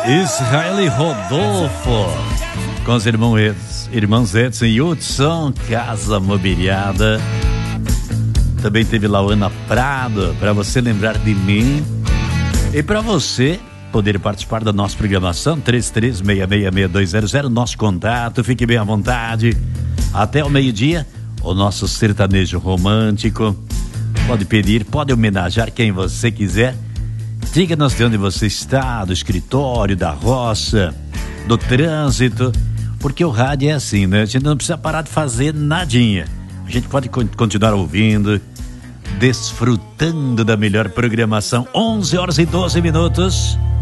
Israel e Rodolfo, com os irmãos Edson e Hudson, Casa Mobiliada. Também teve Lauana Prado, Pra Você Lembrar de Mim. E para você poder participar da nossa programação, 33666200, nosso contato, fique bem à vontade. Até o meio-dia, o nosso sertanejo romântico. Pode pedir, pode homenagear quem você quiser. Diga-nos de onde você está, do escritório, da roça, do trânsito, porque o rádio é assim, né? A gente não precisa parar de fazer nadinha. A gente pode continuar ouvindo, desfrutando da melhor programação. 11 horas e 12 minutos.